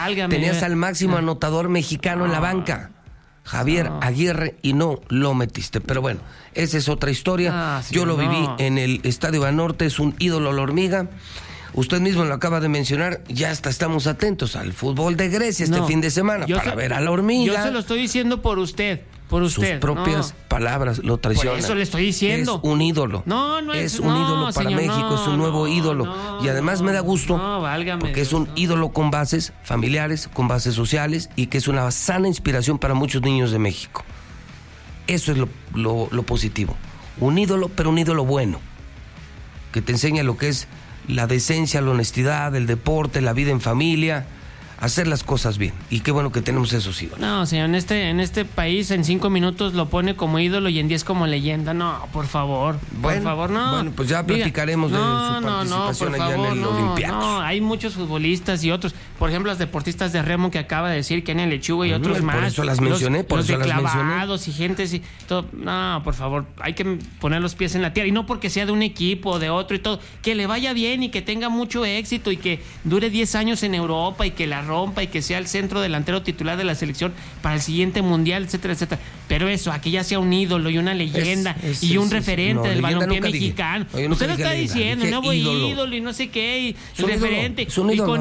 válgame. Tenías al máximo anotador mexicano en la banca, Javier Aguirre, y no lo metiste. Pero bueno, esa es otra historia. Yo lo viví en el Estadio Banorte, es un ídolo la hormiga. Usted mismo lo acaba de mencionar, ya hasta estamos atentos al fútbol de Grecia este fin de semana para ver a la hormiga. Yo se lo estoy diciendo por usted. Sus propias palabras lo traicionan. Por eso le estoy diciendo. Es un ídolo. No es un ídolo para México, es un nuevo ídolo. Y además me da gusto porque es un ídolo con bases familiares, con bases sociales y que es una sana inspiración para muchos niños de México. Eso es lo positivo. Un ídolo, pero un ídolo bueno, que te enseña lo que es la decencia, la honestidad, el deporte, la vida en familia, hacer las cosas bien. Y qué bueno que tenemos esos ídolos. No, señor, en este país en 5 minutos lo pone como ídolo y en 10 como leyenda. No, por favor, por favor, no. Bueno, pues ya platicaremos de su participación allá en el Olympiacos. No, hay muchos futbolistas y otros. Por ejemplo, los deportistas de remo que acaba de decir, Kenia Lechuga y otros más. Por eso las mencioné, los de clavados y gente así. Todo. No, por favor, hay que poner los pies en la tierra. Y no porque sea de un equipo o de otro y todo. Que le vaya bien y que tenga mucho éxito y que dure 10 años en Europa y que la rompa y que sea el centro delantero titular de la selección para el siguiente mundial, etcétera, etcétera. Pero eso, a que ya sea un ídolo y una leyenda y un referente del balompié mexicano. Usted lo está diciendo, un nuevo ídolo y no sé qué, y referente. Y con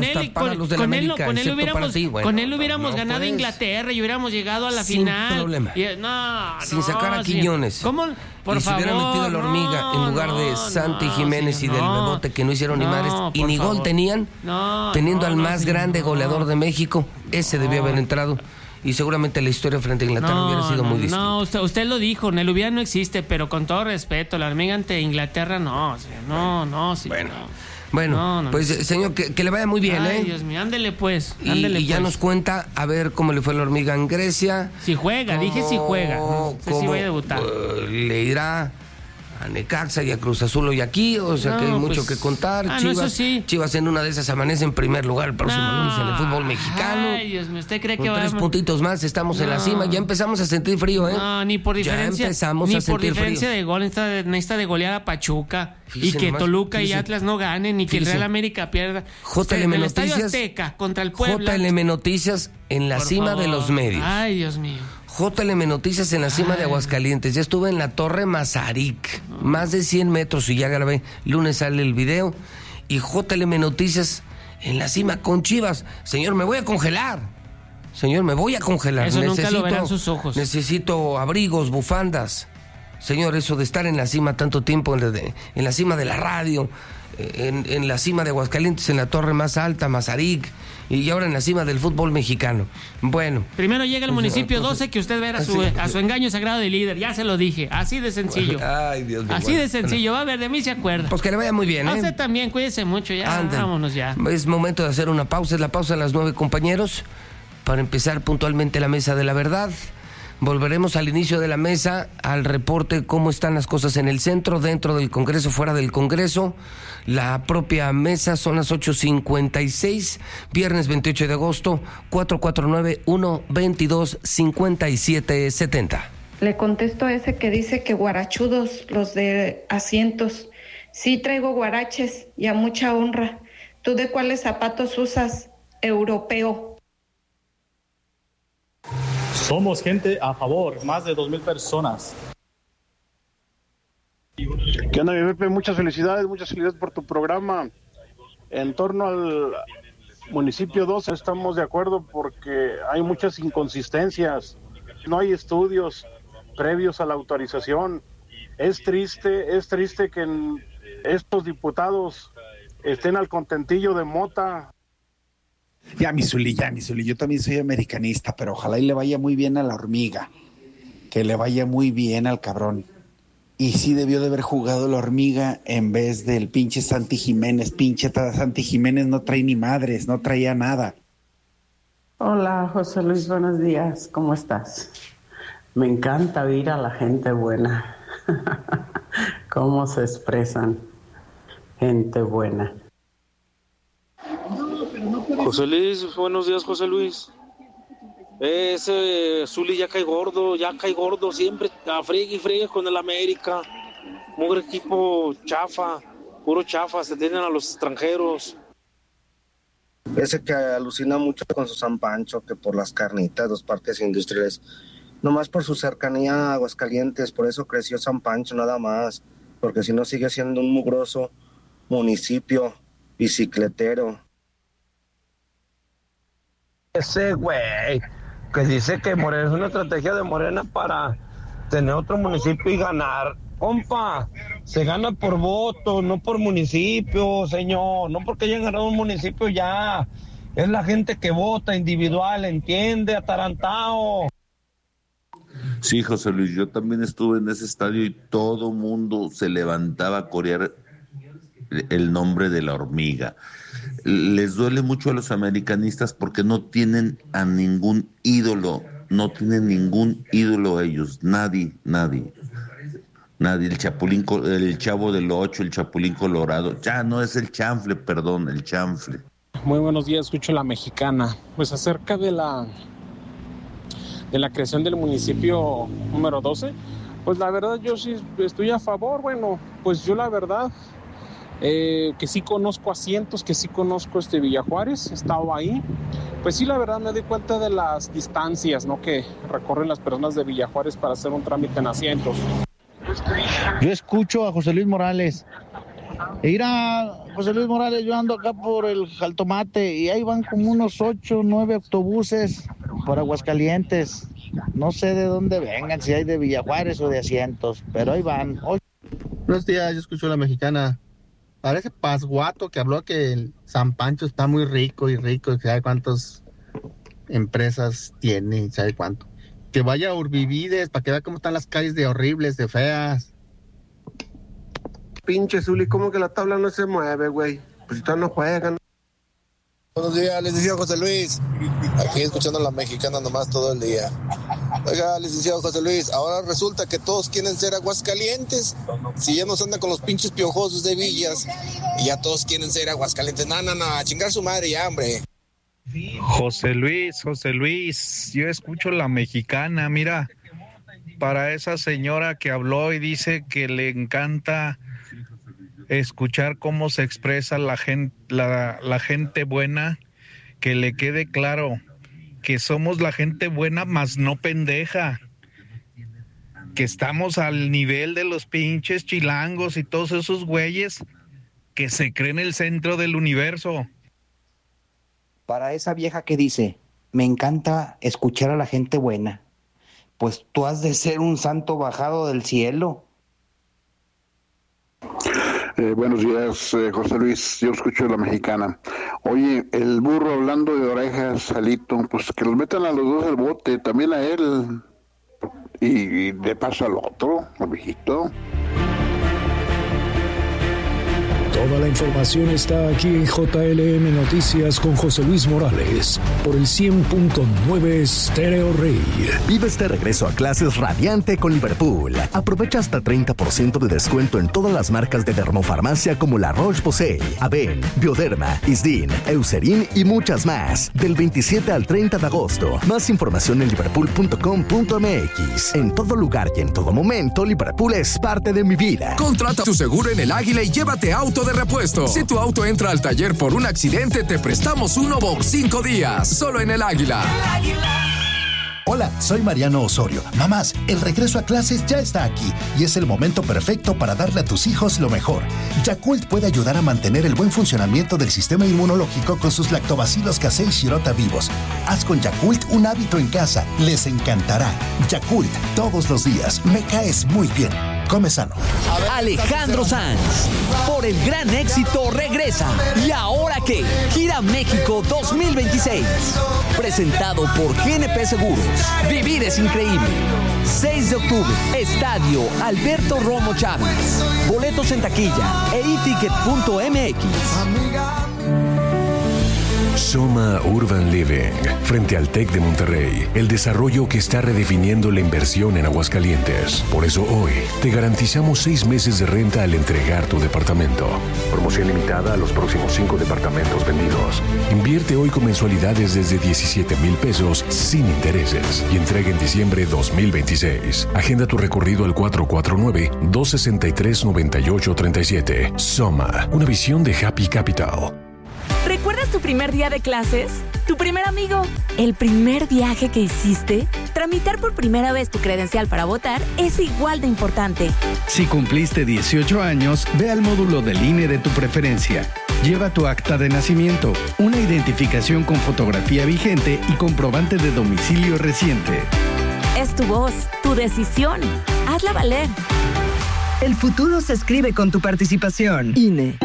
él hubiéramos ganado a Inglaterra y hubiéramos llegado a la final. Sin problema. Sin sacar a Quiñones. ¿Cómo? Por favor, se hubiera metido la hormiga en lugar de Santi Jiménez y del Bebote, que no hicieron ni madres y ni gol tenían, teniendo al más grande goleador de México. Ese debió haber entrado y seguramente la historia frente a Inglaterra hubiera sido muy distinta. No, usted lo dijo, el hubiera no existe, pero con todo respeto, la hormiga ante Inglaterra no. Bueno, pues señor, que le vaya muy bien. Ay, Dios mío, ándele pues. Y ya nos cuenta a ver cómo le fue la hormiga en Grecia. Si juega, dije si juega. No sé si voy a debutar. Le irá a Necaxa y a Cruz Azul hoy aquí, o sea que hay mucho que contar. Chivas en una de esas amanece en primer lugar el próximo lunes en el fútbol mexicano. Ay, Dios mío, ¿usted cree que va a 3 puntitos más, estamos en la cima, ya empezamos a sentir frío, No, ni por diferencia. De gol, necesita de golear a Pachuca. Fíjense, y que Toluca y Atlas no ganen, ni que el Real América pierda. JLM Noticias, Estadio Azteca contra el Puebla. JLM Noticias en la cima de los medios. Ay, Dios mío. JLM Noticias en la cima de Aguascalientes. Ya estuve en la Torre Mazarik, más de 100 metros, y ya grabé. Lunes sale el video. Y JLM Noticias en la cima con Chivas. Señor, me voy a congelar. Eso nunca lo verán sus ojos. Necesito abrigos, bufandas. Señor, eso de estar en la cima tanto tiempo, en la cima de la radio, en la cima de Aguascalientes, en la torre más alta, Mazarik, y ahora en la cima del fútbol mexicano. Bueno. Primero llega el municipio 12, que usted verá a su engaño sagrado de líder. Ya se lo dije, así de sencillo. Ay, Dios mío. Así de sencillo, va a ver, de mí se acuerda. Pues que le vaya muy bien, Usted también, cuídese mucho, vámonos ya. Es momento de hacer una pausa, es la pausa a las 9, compañeros, para empezar puntualmente la mesa de la verdad. Volveremos al inicio de la mesa, al reporte cómo están las cosas en el centro, dentro del Congreso, fuera del Congreso. La propia mesa son las 8:56, viernes 28 de agosto, 449-122-5770. Le contesto a ese que dice que guarachudos, los de asientos. Sí traigo guaraches y a mucha honra. ¿Tú de cuáles zapatos usas? Europeo. Somos gente a favor, más de 2,000 personas. ¿Qué onda, mi Pepe? Muchas felicidades por tu programa. En torno al municipio 12 estamos de acuerdo porque hay muchas inconsistencias. No hay estudios previos a la autorización. Es triste que estos diputados estén al contentillo de Mota. Ya, mi Zuli, yo también soy americanista, pero ojalá y le vaya muy bien a la hormiga, que le vaya muy bien al cabrón. Y sí debió de haber jugado la hormiga en vez del pinche Santi Jiménez. Pinche Santi Jiménez no trae ni madres, no traía nada. Hola, José Luis, buenos días, ¿cómo estás? Me encanta oír a la gente buena, cómo se expresan, gente buena. José Luis, buenos días, José Luis. Ese Zuli ya cae gordo siempre, a friegue y friegue con el América. Mugre equipo chafa, puro chafa, se tienen a los extranjeros. Ese que alucina mucho con su San Pancho, que por las carnitas, los parques industriales, nomás por su cercanía a Aguascalientes, por eso creció San Pancho nada más, porque si no sigue siendo un mugroso municipio bicicletero. Ese güey que dice que Morena es una estrategia de Morena para tener otro municipio y ganar. Compa, se gana por voto, no por municipio, señor. No porque hayan ganado un municipio ya. Es la gente que vota individual, entiende, atarantado. Sí, José Luis, yo también estuve en ese estadio y todo mundo se levantaba a corear el nombre de la hormiga. Les duele mucho a los americanistas porque no tienen a ningún ídolo, ellos, nadie. El Chapulín, el Chavo del Ocho, el Chapulín Colorado, ya no es el chanfle, perdón, el chanfle. Muy buenos días, escucho La Mexicana. Pues acerca de la creación del municipio número 12, pues la verdad yo sí estoy a favor. Bueno, pues yo la verdad que sí conozco asientos, que sí conozco Villa Juárez, he estado ahí. Pues sí, la verdad me doy cuenta de las distancias, ¿no?, que recorren las personas de Villa Juárez para hacer un trámite en asientos. Yo escucho a José Luis Morales. José Luis Morales, yo ando acá por el Jaltomate y ahí van como unos 8 o 9 autobuses por Aguascalientes. No sé de dónde vengan, si hay de Villa Juárez o de asientos, pero ahí van. Buenos días, yo escucho La Mexicana. Parece Pasguato que habló que el San Pancho está muy rico y sabe cuántas empresas tiene, sabe cuánto. Que vaya a Urbivides para que vea cómo están las calles de horribles, de feas. Pinche Zuli, ¿cómo que la tabla no se mueve, güey? Pues si no juegan. Buenos días, licenciado José Luis. Aquí escuchando La Mexicana nomás todo el día. Oiga, licenciado José Luis, ahora resulta que todos quieren ser Aguascalientes. Si ya nos andan con los pinches piojosos de Villas y ya todos quieren ser Aguascalientes. No, a chingar su madre ya, hombre. José Luis, yo escucho La Mexicana, mira, para esa señora que habló y dice que le encanta escuchar cómo se expresa la gente buena, que le quede claro que somos la gente buena, mas no pendeja, que estamos al nivel de los pinches chilangos y todos esos güeyes que se creen el centro del universo. Para esa vieja que dice, me encanta escuchar a la gente buena, pues tú has de ser un santo bajado del cielo. Buenos días, José Luis, yo escucho La Mexicana. Oye, el burro hablando de orejas, Alito, pues que los metan a los dos al bote, también a él, y de paso al otro, al viejito. Toda la información está aquí en JLM Noticias con José Luis Morales por el 100.9 Stereo Rey. Vive este regreso a clases radiante con Liverpool. Aprovecha hasta 30% de descuento en todas las marcas de dermofarmacia como La Roche-Posay, Aven, Bioderma, Isdin, Eucerin y muchas más. Del 27 al 30 de agosto. Más información en liverpool.com.mx. En todo lugar y en todo momento, Liverpool es parte de mi vida. Contrata tu seguro en El Águila y llévate auto de repuesto. Si tu auto entra al taller por un accidente, te prestamos uno por 5 días. Solo en El Águila. Hola, soy Mariano Osorio. Mamás, el regreso a clases ya está aquí y es el momento perfecto para darle a tus hijos lo mejor. Yakult puede ayudar a mantener el buen funcionamiento del sistema inmunológico con sus lactobacilos casei shirota vivos. Haz con Yakult un hábito en casa. Les encantará. Yakult, todos los días. Me caes muy bien. Come sano. Alejandro Sanz, por el gran éxito, regresa. ¿Y ahora qué? Gira México 2026. Presentado por GNP Seguros. Vivir es increíble. 6 de octubre, Estadio Alberto Romo Chávez. Boletos en taquilla e eticket.mx. Soma Urban Living, frente al TEC de Monterrey, el desarrollo que está redefiniendo la inversión en Aguascalientes. Por eso hoy te garantizamos 6 meses de renta al entregar tu departamento. Promoción limitada a los próximos 5 departamentos vendidos. Invierte hoy con mensualidades desde 17,000 pesos sin intereses y entrega en diciembre 2026. Agenda tu recorrido al 449-263-9837. Soma, una visión de Happy Capital. ¿Recuerdas tu primer día de clases? ¿Tu primer amigo? ¿El primer viaje que hiciste? Tramitar por primera vez tu credencial para votar es igual de importante. Si cumpliste 18 años, ve al módulo del INE de tu preferencia. Lleva tu acta de nacimiento, una identificación con fotografía vigente y comprobante de domicilio reciente. Es tu voz, tu decisión. Hazla valer. El futuro se escribe con tu participación. INE.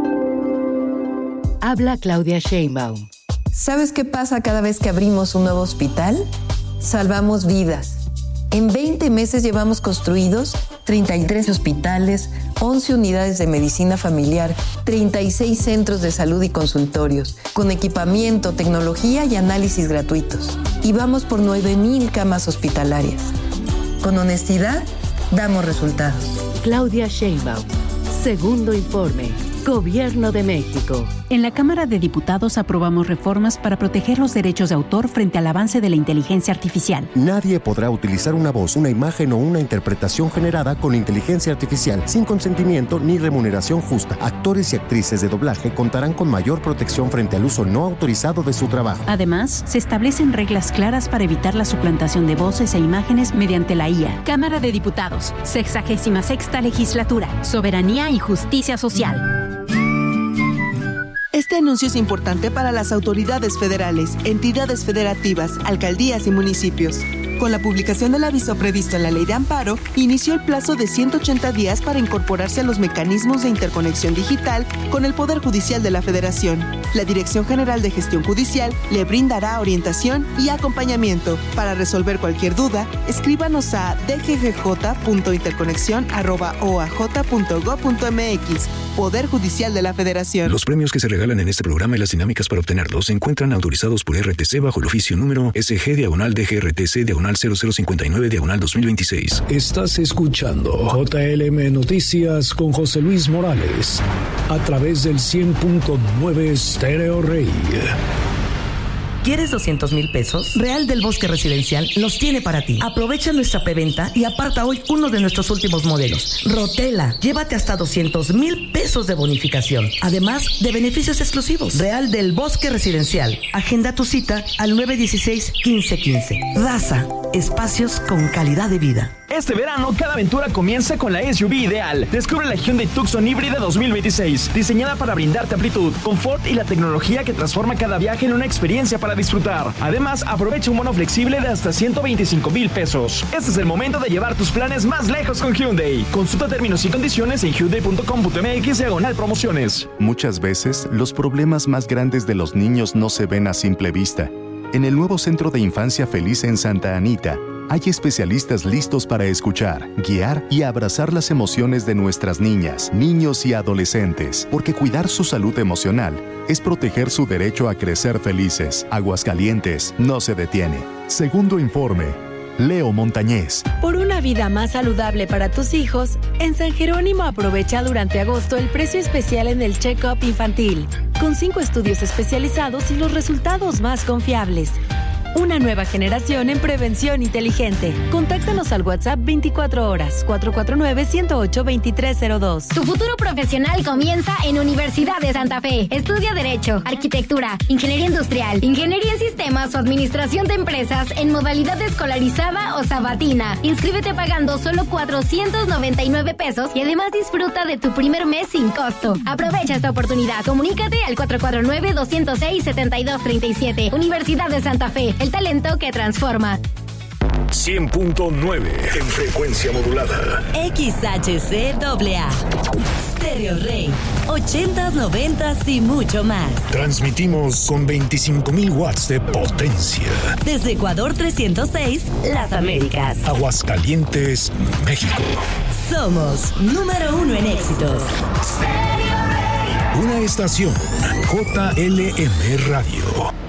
Habla Claudia Sheinbaum. ¿Sabes qué pasa cada vez que abrimos un nuevo hospital? Salvamos vidas. En 20 meses llevamos construidos 33 hospitales, 11 unidades de medicina familiar, 36 centros de salud y consultorios, con equipamiento, tecnología y análisis gratuitos. Y vamos por 9,000 camas hospitalarias. Con honestidad, damos resultados. Claudia Sheinbaum. Segundo informe. Gobierno de México. En la Cámara de Diputados aprobamos reformas para proteger los derechos de autor frente al avance de la inteligencia artificial. Nadie podrá utilizar una voz, una imagen o una interpretación generada con inteligencia artificial sin consentimiento ni remuneración justa. Actores y actrices de doblaje contarán con mayor protección frente al uso no autorizado de su trabajo. Además, se establecen reglas claras para evitar la suplantación de voces e imágenes mediante la IA. Cámara de Diputados, 66ª Legislatura, Soberanía y Justicia Social. Este anuncio es importante para las autoridades federales, entidades federativas, alcaldías y municipios. Con la publicación del aviso previsto en la Ley de Amparo, inició el plazo de 180 días para incorporarse a los mecanismos de interconexión digital con el Poder Judicial de la Federación. La Dirección General de Gestión Judicial le brindará orientación y acompañamiento. Para resolver cualquier duda, escríbanos a dggj.interconexión@oaj.gov.mx. Poder Judicial de la Federación. Los premios que se regalan en este programa y las dinámicas para obtenerlos se encuentran autorizados por RTC bajo el oficio número SG/DGRTC/0059/2026. Estás escuchando JLM Noticias con José Luis Morales a través del 100.9 Stereo Rey. ¿Quieres 200,000 pesos? Real del Bosque Residencial los tiene para ti. Aprovecha nuestra preventa y aparta hoy uno de nuestros últimos modelos. Rotela. Llévate hasta 200,000 pesos de bonificación. Además de beneficios exclusivos. Real del Bosque Residencial. Agenda tu cita al 916-1515. Raza. Espacios con calidad de vida. Este verano, cada aventura comienza con la SUV ideal. Descubre la Hyundai Tucson híbrida 2026, diseñada para brindarte amplitud, confort y la tecnología que transforma cada viaje en una experiencia para disfrutar. Además, aprovecha un bono flexible de hasta 125,000 pesos. Este es el momento de llevar tus planes más lejos con Hyundai. Consulta términos y condiciones en hyundai.com.mx/promociones. Muchas veces, los problemas más grandes de los niños no se ven a simple vista. En el nuevo Centro de Infancia Feliz en Santa Anita, hay especialistas listos para escuchar, guiar y abrazar las emociones de nuestras niñas, niños y adolescentes, porque cuidar su salud emocional es proteger su derecho a crecer felices. Aguascalientes no se detiene. Segundo informe, Leo Montañez. Por una vida más saludable para tus hijos, en San Jerónimo aprovecha durante agosto el precio especial en el check-up infantil, con 5 estudios especializados y los resultados más confiables. Una nueva generación en prevención inteligente. Contáctanos al WhatsApp 24 horas 449-108-2302. Tu futuro profesional comienza en Universidad de Santa Fe. Estudia Derecho, Arquitectura, Ingeniería Industrial, Ingeniería en Sistemas o Administración de Empresas en modalidad escolarizada o sabatina. Inscríbete pagando solo 499 pesos y además disfruta de tu primer mes sin costo. Aprovecha esta oportunidad. Comunícate al 449-206-7237. Universidad de Santa Fe. El talento que transforma. 100.9 en frecuencia modulada. XHCAA. Stereo Rey. 80s, 90s y mucho más. Transmitimos con 25,000 watts de potencia. Desde Ecuador 306, Las Américas. Aguascalientes, México. Somos número 1 en éxitos. Stereo Rey. Una estación JLM Radio.